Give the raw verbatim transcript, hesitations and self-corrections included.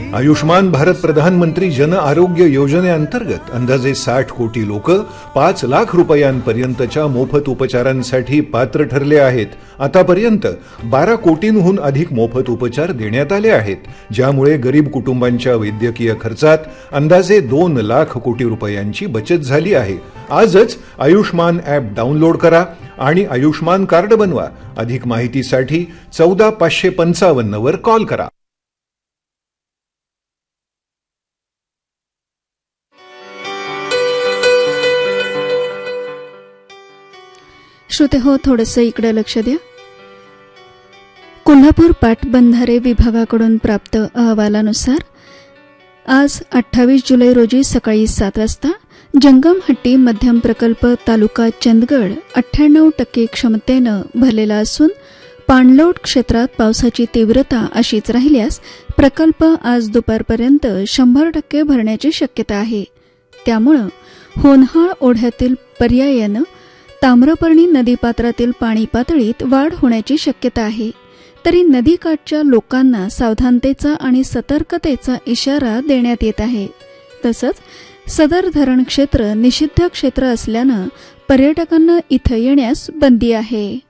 आयुष्मान भारत प्रधानमंत्री जन आरोग्य योजनेअंतर्गत अंदाजे साठ कोटी लोक पाच लाख रुपयांपर्यंतच्या मोफत उपचारांसाठी पात्र ठरले आहेत. आतापर्यंत बारा कोटींहून अधिक मोफत उपचार देण्यात आले आहेत, ज्यामुळे गरीब कुटुंबांच्या वैद्यकीय खर्चात अंदाजे दोन लाख कोटी रुपयांची बचत झाली आहे. आजच आयुष्मान ॲप डाउनलोड करा आणि आयुष्मान कार्ड बनवा. अधिक माहितीसाठी चौदा पाचशे पंचावन्न वर कॉल करा. श्रोते हो, थोडंसं इकडे लक्ष द्या. कोल्हापूर पाटबंधारे विभागाकडून प्राप्त अहवालानुसार आज अठ्ठावीस जुलै रोजी सकाळी सात वाजता जंगमहट्टी मध्यम प्रकल्प तालुका चंदगड अठ्ठ्याण्णव टक्के क्षमतेनं भरलेला असून पाणलोट क्षेत्रात पावसाची तीव्रता अशीच राहिल्यास प्रकल्प आज दुपारपर्यंत शंभर टक्के भरण्याची शक्यता आहे. त्यामुळं होन्हाळ ओढ्यातील पर्यायानं ताम्रपर्णी नदीपात्रातील पाणी पातळीत वाढ होण्याची शक्यता आहे. तरी नदीकाठच्या लोकांना सावधानतेचा आणि सतर्कतेचा इशारा देण्यात येत आहे. तसंच सदर धरण क्षेत्र निषिद्ध क्षेत्र असल्यानं पर्यटकांना इथं येण्यास बंदी आहे.